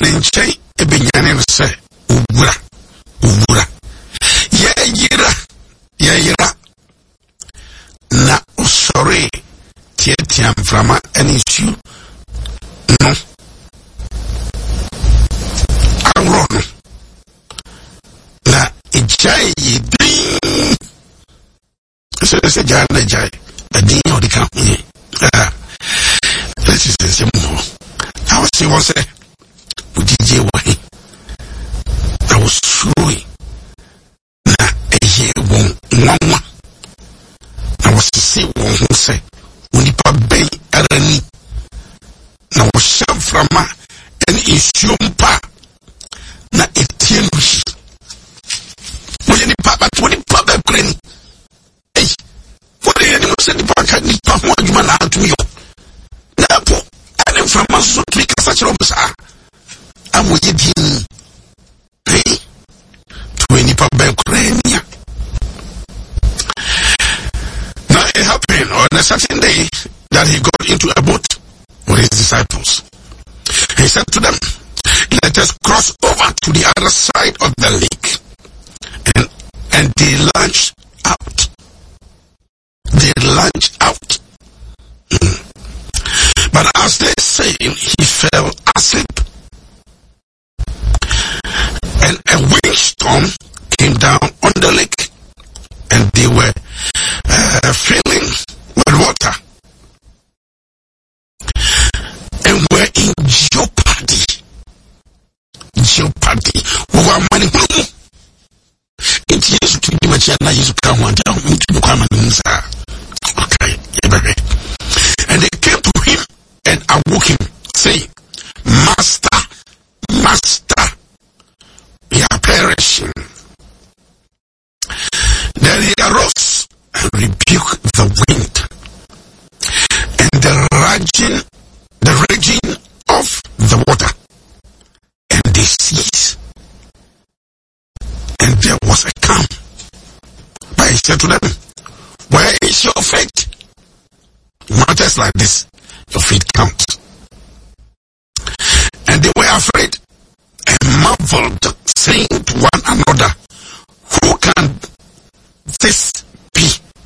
nenche ebenyane no se ubura yira na usore tietia mframa enisu no anro no la ejai din se jana jai adin odika hunye let's say more I was say ujije wahi I was showing na eye won nwanwa I was see won who say unipa ben arani na wo sham frama en isiumpa na etienwi woni pa ba kreni eh woni ni mo se ni pa ka ni pa ho adwuma na atuyo na po ani frama so twi kasa chiro msa amoye din eh tweni pa ba kreni. Now it happened on a certain day that he got into a boat with his disciples. He said to them, let us cross over to the other side of the lake. And they launched out. But as they sailed, he fell asleep. And a windstorm came down on the lake. And they were filling with water. And were in jeopardy. We were money. It is to be much and I used to come one down into the common. Okay, and they came to him and awoke him, saying, Master, we are perishing. Then he arose and rebuked the wind and the raging of the water, and they ceased. And there was a calm. But he said to them, where is your faith? Matters like this, your faith counts. And they were afraid and marveled, saying to one another, who can this